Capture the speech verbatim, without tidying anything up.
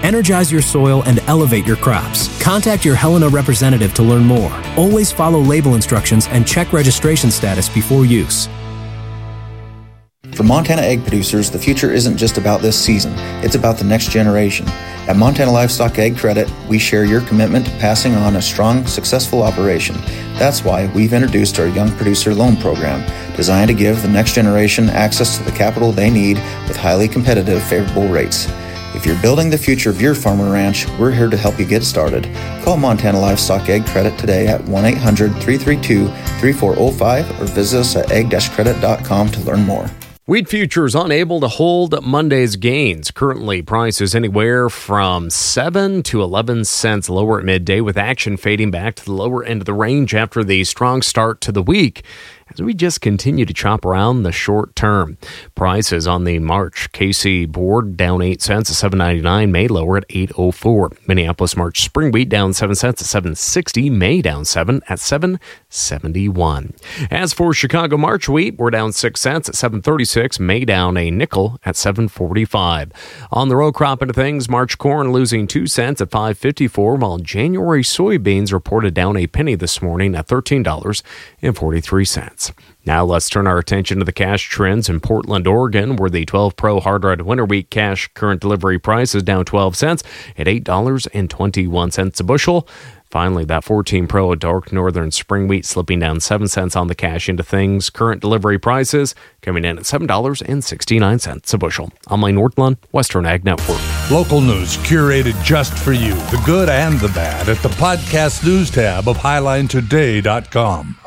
Energize your soil and elevate your crops. Contact your Helena representative to learn more. Always follow label instructions and check registration status before use. For Montana egg producers, the future isn't just about this season, it's about the next generation. At Montana Livestock Egg Credit, we share your commitment to passing on a strong, successful operation. That's why we've introduced our Young Producer Loan Program, designed to give the next generation access to the capital they need with highly competitive, favorable rates. If you're building the future of your farm or ranch, we're here to help you get started. Call Montana Livestock Egg Credit today at one eight hundred, three three two, three four zero five or visit us at egg credit dot com to learn more. Wheat futures unable to hold Monday's gains. Currently, prices anywhere from seven to eleven cents lower at midday, with action fading back to the lower end of the range after the strong start to the week, as we just continue to chop around the short term. Prices on the March K C board down eight cents at seven ninety-nine, May lower at eight oh four. Minneapolis March spring wheat down seven cents at seven sixty, May down seven at seven seventy-one. As for Chicago March wheat, we're down six cents at seven thirty-six, May down a nickel at seven forty-five. On the row crop into things, March corn losing two cents at five fifty-four, while January soybeans reported down a penny this morning at thirteen dollars and forty-three cents. Now let's turn our attention to the cash trends in Portland, Oregon, where the twelve Pro Hard Red Winter Wheat cash current delivery price is down twelve cents at eight dollars and twenty-one cents a bushel. Finally, that fourteen Pro Dark Northern Spring Wheat slipping down seven cents on the cash into things. Current delivery prices coming in at seven dollars and sixty-nine cents a bushel. I'm Lane Nordlund, Western Ag Network. Local news curated just for you, the good and the bad, at the podcast news tab of highline today dot com.